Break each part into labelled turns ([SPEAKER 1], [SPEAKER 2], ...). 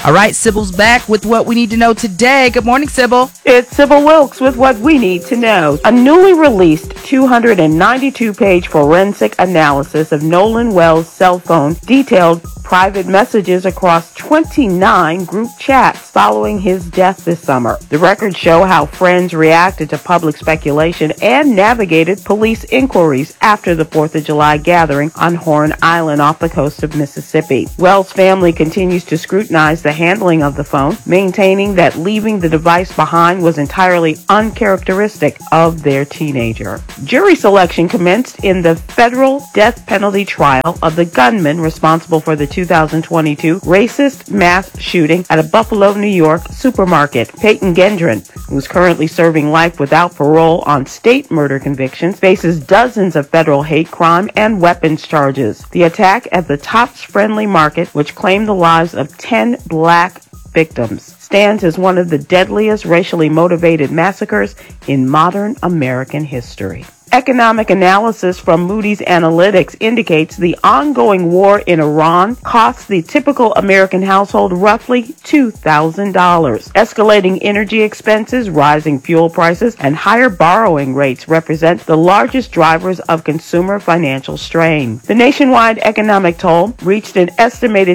[SPEAKER 1] All right, Sybil's back with what we need to know today. Good morning, Sybil.
[SPEAKER 2] It's Sybil Wilkes with what we need to know. A newly released 292-page forensic analysis of Nolan Wells' cell phone detailed private messages across 29 group chats following his death this summer. The records show how friends reacted to public speculation and navigated police inquiries after the 4th of July gathering on Horn Island off the coast of Mississippi. Wells' family continues to scrutinize the handling of the phone, maintaining that leaving the device behind was entirely uncharacteristic of their teenager. Jury selection commenced in the federal death penalty trial of the gunman responsible for the 2022 racist mass shooting at a Buffalo, New York supermarket. Peyton Gendron, who's currently serving life without parole on state murder convictions, faces dozens of federal hate crime and weapons charges. The attack at the Tops Friendly Market, which claimed the lives of 10 black victims, stands as one of the deadliest racially motivated massacres in modern American history. Economic analysis from Moody's Analytics indicates the ongoing war in Iran costs the typical American household roughly $2,000. Escalating energy expenses, rising fuel prices, and higher borrowing rates represent the largest drivers of consumer financial strain. The nationwide economic toll reached an estimated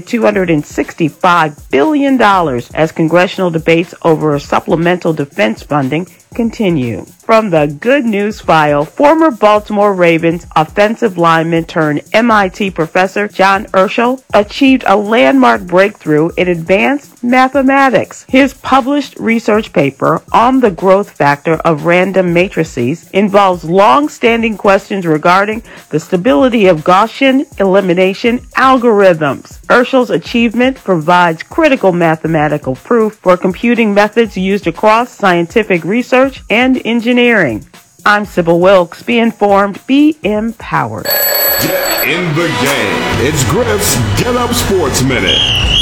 [SPEAKER 2] $265 billion as congressional debates over supplemental defense funding continue. From the Good News File, former Baltimore Ravens offensive lineman turned MIT professor John Urschel achieved a landmark breakthrough in advanced mathematics. His published research paper on the growth factor of random matrices involves long-standing questions regarding the stability of Gaussian elimination algorithms. Urschel's achievement provides critical mathematical proof for computing methods used across scientific research and engineering. I'm Sybil Wilkes. Be informed, be empowered.
[SPEAKER 3] Get in the game. It's Griff's Get Up Sports Minute.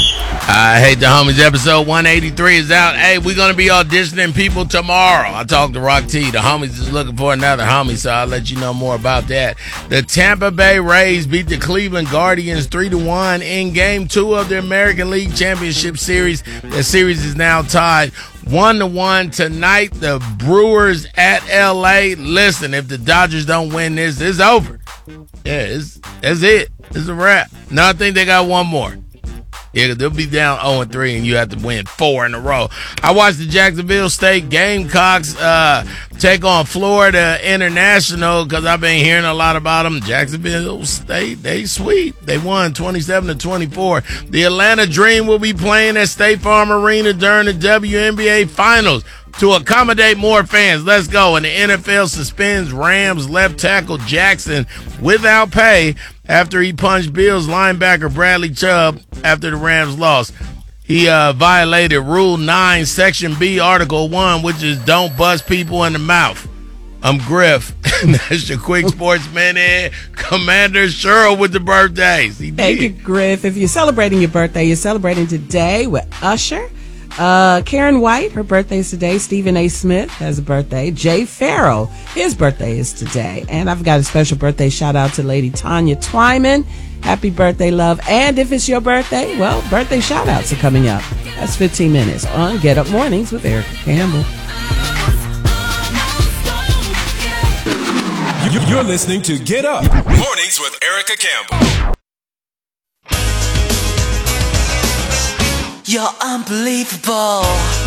[SPEAKER 4] I Hate the Homies episode 183 is out. Hey, we're going to be auditioning people tomorrow. I talked to Rock T. The Homies is looking for another homie, so I'll let you know more about that. The Tampa Bay Rays beat the Cleveland Guardians 3-1 in Game 2 of the American League Championship Series. The series is now tied 1-1 tonight. The Brewers at L.A. Listen, if the Dodgers don't win this, it's over. Yeah, that's it. It's a wrap. No, I think they got one more. Yeah, they'll be down 0-3, and you have to win 4 in a row. I watched the Jacksonville State Gamecocks take on Florida International because I've been hearing a lot about them. Jacksonville State, they sweet. They won 27-24. The Atlanta Dream will be playing at State Farm Arena during the WNBA Finals to accommodate more fans. Let's go. And the NFL suspends Rams left tackle Jackson without pay after he punched Bills linebacker Bradley Chubb after the Rams lost. He violated Rule 9, Section B, Article 1, which is don't bust people in the mouth. I'm Griff. That's your quick sports minute. Commander Cheryl with the birthdays.
[SPEAKER 5] Thank you, Griff. If you're celebrating your birthday, you're celebrating today with Usher. Karen White, her birthday is today. Stephen A. Smith has a birthday. Jay Farrell, his birthday is today. And I've got a special birthday shout out to Lady Tanya Twyman. Happy birthday, love. And if it's your birthday, well, birthday shout outs are coming up. That's 15 minutes on Get Up Mornings with Erica Campbell.
[SPEAKER 3] You're listening to Get Up Mornings with Erica Campbell.
[SPEAKER 6] You're unbelievable.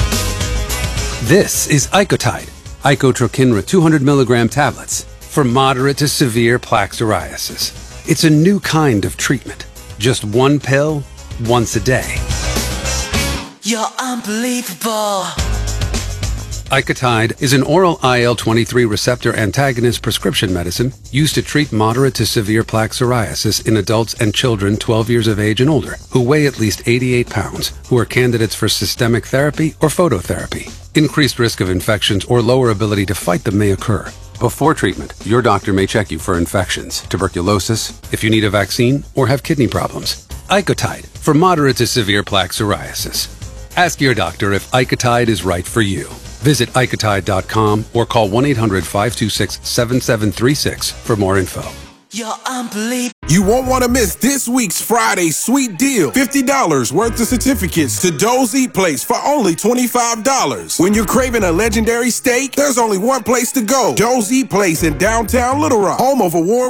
[SPEAKER 7] This is Icotide, Icotrokinra 200 milligram tablets for moderate to severe plaque psoriasis. It's a new kind of treatment. Just one pill, once a day.
[SPEAKER 6] You're unbelievable.
[SPEAKER 7] Icotide is an oral IL-23 receptor antagonist prescription medicine used to treat moderate to severe plaque psoriasis in adults and children 12 years of age and older who weigh at least 88 pounds, who are candidates for systemic therapy or phototherapy. Increased risk of infections or lower ability to fight them may occur. Before treatment, your doctor may check you for infections, tuberculosis, if you need a vaccine, or have kidney problems. Icotide for moderate to severe plaque psoriasis. Ask your doctor if Icotide is right for you. Visit Icotide.com or call 1-800-526-7736 for more info.
[SPEAKER 6] You're unbelievable.
[SPEAKER 3] You won't want to miss this week's Friday sweet deal. $50 worth of certificates to Doe's Eat Place for only $25. When you're craving a legendary steak, there's only one place to go. Doe's Eat Place in downtown Little Rock, home of award